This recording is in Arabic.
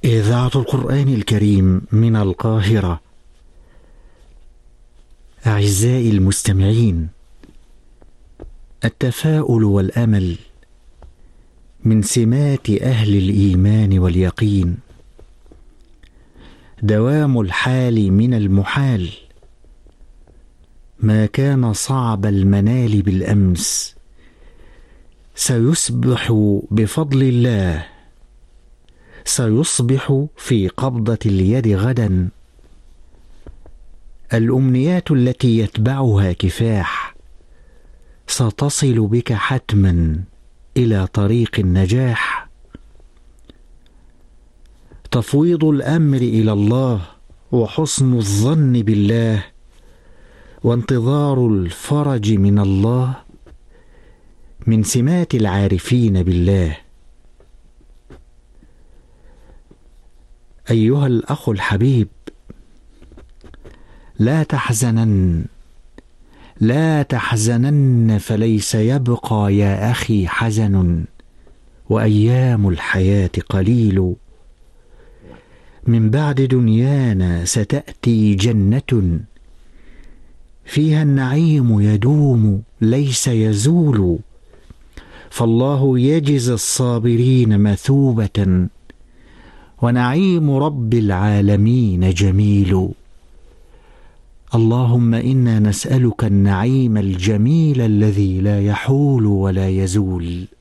إذاعة القرآن الكريم من القاهرة. أعزائي المستمعين، التفاؤل والأمل من سمات أهل الإيمان واليقين. دوام الحال من المحال، ما كان صعب المنال بالأمس سيصبح بفضل الله، سيصبح في قبضة اليد غدا. الأمنيات التي يتبعها كفاح ستصل بك حتما إلى طريق النجاح. تفويض الأمر إلى الله وحسن الظن بالله وانتظار الفرج من الله من سمات العارفين بالله. أيها الأخ الحبيب، لا تحزنن فليس يبقى يا أخي حزن، وأيام الحياة قليل. من بعد دنيانا ستأتي جنة فيها النعيم يدوم ليس يزول، فالله يجزي الصابرين مثوبة، ونعيم رب العالمين جميل. اللهم إنا نسألك النعيم الجميل الذي لا يحول ولا يزول.